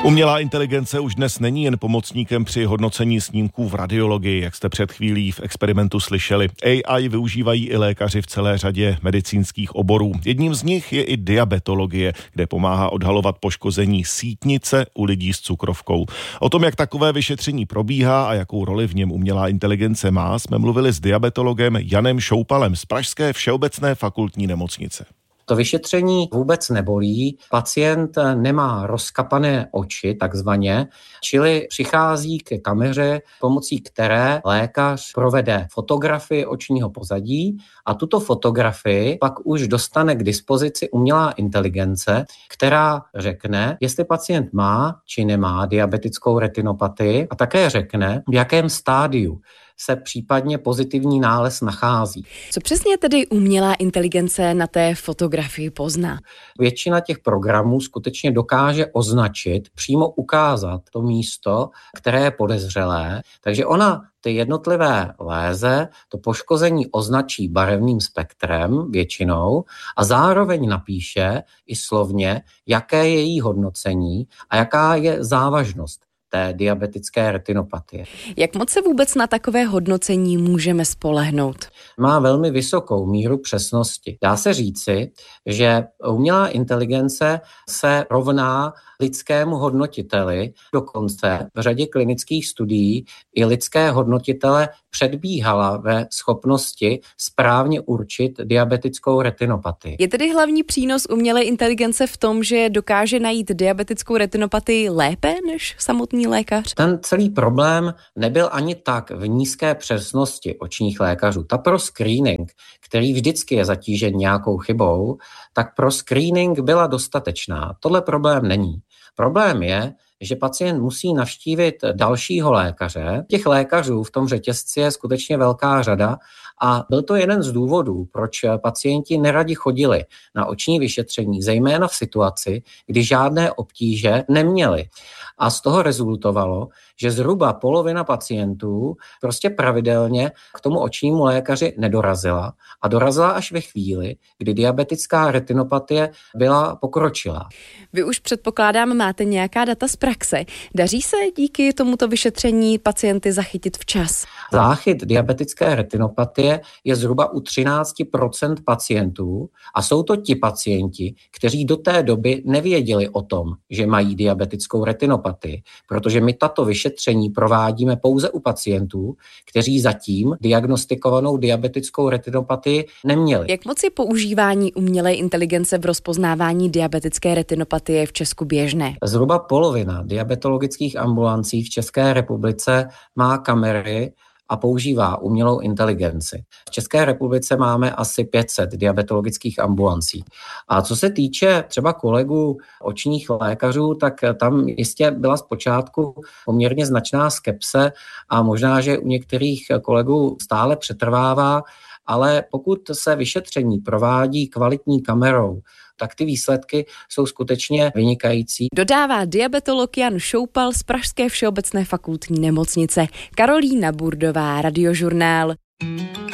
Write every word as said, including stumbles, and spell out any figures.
Umělá inteligence už dnes není jen pomocníkem při hodnocení snímků v radiologii, jak jste před chvílí v experimentu slyšeli. A I využívají i lékaři v celé řadě medicínských oborů. Jedním z nich je i diabetologie, kde pomáhá odhalovat poškození sítnice u lidí s cukrovkou. O tom, jak takové vyšetření probíhá a jakou roli v něm umělá inteligence má, jsme mluvili s diabetologem Janem Šoupalem z pražské Všeobecné fakultní nemocnice. To vyšetření vůbec nebolí, pacient nemá rozkapané oči takzvaně, čili přichází ke kameře, pomocí které lékař provede fotografii očního pozadí a tuto fotografii pak už dostane k dispozici umělá inteligence, která řekne, jestli pacient má či nemá diabetickou retinopatii a také řekne, v jakém stádiu se případně pozitivní nález nachází. Co přesně tedy umělá inteligence na té fotografii pozná? Většina těch programů skutečně dokáže označit, přímo ukázat to místo, které je podezřelé, takže ona ty jednotlivé léze, to poškození označí barevným spektrem většinou a zároveň napíše i slovně, jaké je její hodnocení a jaká je závažnost té diabetické retinopatie. Jak moc se vůbec na takové hodnocení můžeme spolehnout? Má velmi vysokou míru přesnosti. Dá se říci, že umělá inteligence se rovná lidskému hodnotiteli, dokonce v řadě klinických studií i lidské hodnotitele předbíhala ve schopnosti správně určit diabetickou retinopatii. Je tedy hlavní přínos umělé inteligence v tom, že dokáže najít diabetickou retinopatii lépe než samotný lékař? Ten celý problém nebyl ani tak v nízké přesnosti očních lékařů. Ta pro screening, který vždycky je zatížen nějakou chybou, tak pro screening byla dostatečná. Tohle problém není. Problém je, že pacient musí navštívit dalšího lékaře. Těch lékařů v tom řetězci je skutečně velká řada a byl to jeden z důvodů, proč pacienti neradi chodili na oční vyšetření, zejména v situaci, kdy žádné obtíže neměli. A z toho rezultovalo, že zhruba polovina pacientů prostě pravidelně k tomu očnímu lékaři nedorazila a dorazila až ve chvíli, kdy diabetická retinopatie byla pokročilá. Vy už předpokládám, máte nějaká data z praxe. Daří se díky tomuto vyšetření pacienty zachytit včas? Záchyt diabetické retinopatie je zhruba u třináct procent pacientů a jsou to ti pacienti, kteří do té doby nevěděli o tom, že mají diabetickou retinopatii, protože my tato vyšetření provádíme pouze u pacientů, kteří zatím diagnostikovanou diabetickou retinopatii neměli. Jak moc je používání umělé inteligence v rozpoznávání diabetické retinopatie v Česku běžné? Zhruba polovina diabetologických ambulancí v České republice má kamery a používá umělou inteligenci. V České republice máme asi pět set diabetologických ambulancí. A co se týče třeba kolegů očních lékařů, tak tam jistě byla zpočátku poměrně značná skepse a možná, že u některých kolegů stále přetrvává, ale pokud se vyšetření provádí kvalitní kamerou, tak ty výsledky jsou skutečně vynikající. Dodává diabetolog Jan Šoupal z pražské Všeobecné fakultní nemocnice. Karolína Burdová, Radiožurnál.